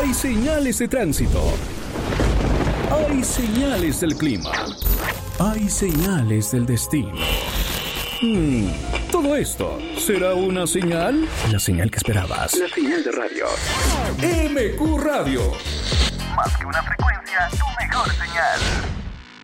Hay señales de tránsito. Hay señales del clima. Hay señales del destino. ¿Todo esto será una señal? La señal que esperabas. La señal de radio. MQ Radio. Más que una frecuencia, tu mejor señal.